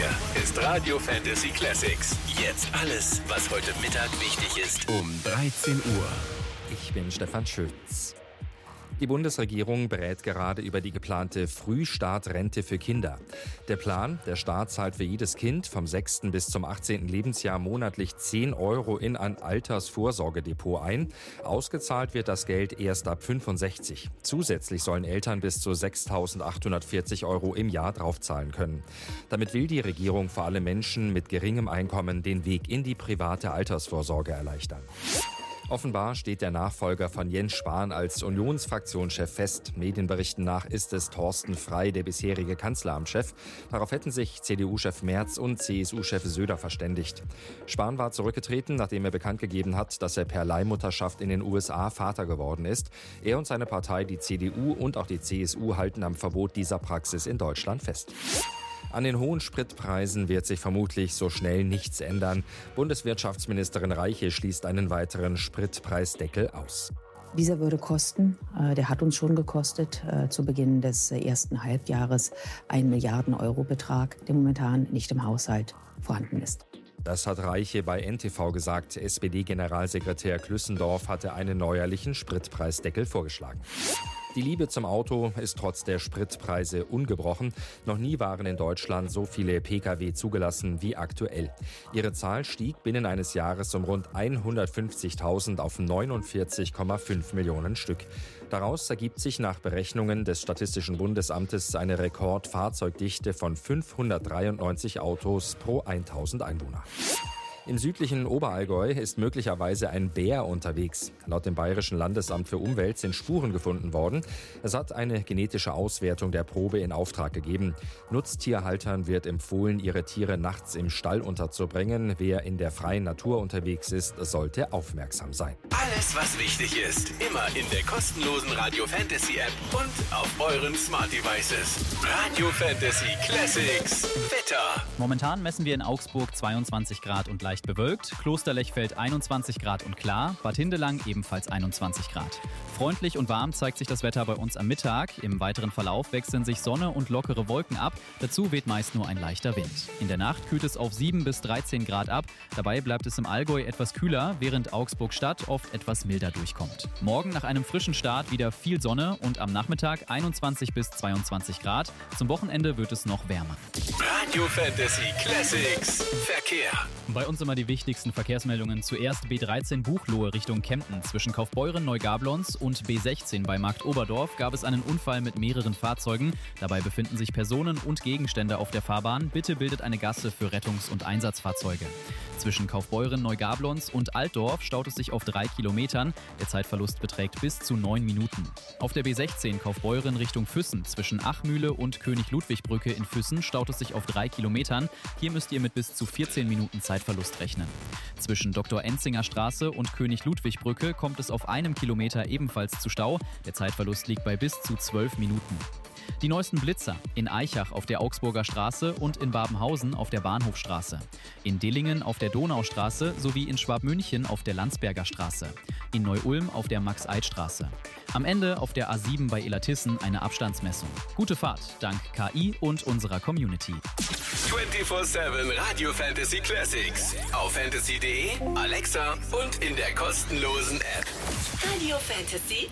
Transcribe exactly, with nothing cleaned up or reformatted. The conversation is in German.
Hier ist Radio Fantasy Classics. Jetzt alles, was heute Mittag wichtig ist, um dreizehn Uhr. Ich bin Stefan Schütz. Die Bundesregierung berät gerade über die geplante Frühstartrente für Kinder. Der Plan, der Staat zahlt für jedes Kind vom sechsten bis zum achtzehnten Lebensjahr monatlich zehn Euro in ein Altersvorsorgedepot ein. Ausgezahlt wird das Geld erst ab fünfundsechzig. Zusätzlich sollen Eltern bis zu sechstausendachthundertvierzig Euro im Jahr draufzahlen können. Damit will die Regierung vor allem Menschen mit geringem Einkommen den Weg in die private Altersvorsorge erleichtern. Offenbar steht der Nachfolger von Jens Spahn als Unionsfraktionschef fest. Medienberichten nach ist es Thorsten Frey, der bisherige Kanzleramtschef. Darauf hätten sich C D U-Chef Merz und C S U-Chef Söder verständigt. Spahn war zurückgetreten, nachdem er bekannt gegeben hat, dass er per Leihmutterschaft in den U S A Vater geworden ist. Er und seine Partei, die C D U und auch die C S U, halten am Verbot dieser Praxis in Deutschland fest. An den hohen Spritpreisen wird sich vermutlich so schnell nichts ändern. Bundeswirtschaftsministerin Reiche schließt einen weiteren Spritpreisdeckel aus. Dieser würde kosten, äh, der hat uns schon gekostet, äh, zu Beginn des äh, ersten Halbjahres einen Milliarden Euro Betrag, der momentan nicht im Haushalt vorhanden ist. Das hat Reiche bei N T V gesagt. S P D-Generalsekretär Klüssendorf hatte einen neuerlichen Spritpreisdeckel vorgeschlagen. Die Liebe zum Auto ist trotz der Spritpreise ungebrochen. Noch nie waren in Deutschland so viele Pkw zugelassen wie aktuell. Ihre Zahl stieg binnen eines Jahres um rund hundertfünfzigtausend auf neunundvierzig Komma fünf Millionen Stück. Daraus ergibt sich nach Berechnungen des Statistischen Bundesamtes eine Rekordfahrzeugdichte von fünfhundertdreiundneunzig Autos pro tausend Einwohner. Im südlichen Oberallgäu ist möglicherweise ein Bär unterwegs. Laut dem Bayerischen Landesamt für Umwelt sind Spuren gefunden worden. Es hat eine genetische Auswertung der Probe in Auftrag gegeben. Nutztierhaltern wird empfohlen, ihre Tiere nachts im Stall unterzubringen. Wer in der freien Natur unterwegs ist, sollte aufmerksam sein. Alles, was wichtig ist, immer in der kostenlosen Radio Fantasy App und auf euren Smart Devices. Radio Fantasy Classics. Wetter. Momentan messen wir in Augsburg zweiundzwanzig Grad und leicht bewölkt, Klosterlechfeld einundzwanzig Grad und klar, Bad Hindelang ebenfalls einundzwanzig Grad. Freundlich und warm zeigt sich das Wetter bei uns am Mittag. Im weiteren Verlauf wechseln sich Sonne und lockere Wolken ab. Dazu weht meist nur ein leichter Wind. In der Nacht kühlt es auf sieben bis dreizehn Grad ab. Dabei bleibt es im Allgäu etwas kühler, während Augsburg-Stadt oft etwas milder durchkommt. Morgen nach einem frischen Start wieder viel Sonne und am Nachmittag einundzwanzig bis zweiundzwanzig Grad. Zum Wochenende wird es noch wärmer. Radio Fantasy Classics Verkehr. Bei uns immer die wichtigsten Verkehrsmeldungen. Zuerst B dreizehn Buchloe Richtung Kempten. Zwischen Kaufbeuren, Neugablons und B sechzehn bei Markt Oberdorf gab es einen Unfall mit mehreren Fahrzeugen. Dabei befinden sich Personen und Gegenstände auf der Fahrbahn. Bitte bildet eine Gasse für Rettungs- und Einsatzfahrzeuge. Zwischen Kaufbeuren, Neugablons und Altdorf staut es sich auf drei Kilometern. Der Zeitverlust beträgt bis zu neun Minuten. Auf der B sechzehn Kaufbeuren Richtung Füssen zwischen Achmühle und König-Ludwig-Brücke in Füssen staut es sich auf drei Kilometern. Hier müsst ihr mit bis zu vierzehn Minuten Zeitverlust rechnen. Zwischen Doktor Enzinger Straße und König-Ludwig-Brücke kommt es auf einem Kilometer ebenfalls zu Stau. Der Zeitverlust liegt bei bis zu zwölf Minuten. Die neuesten Blitzer in Aichach auf der Augsburger Straße und in Babenhausen auf der Bahnhofstraße. In Dillingen auf der Donaustraße sowie in Schwabmünchen auf der Landsberger Straße. In Neu-Ulm auf der Max-Eid-Straße. Am Ende auf der A sieben bei Illertissen eine Abstandsmessung. Gute Fahrt dank K I und unserer Community. vierundzwanzig sieben Radio Fantasy Classics. Auf fantasy punkt de, Alexa und in der kostenlosen App. Radio Fantasy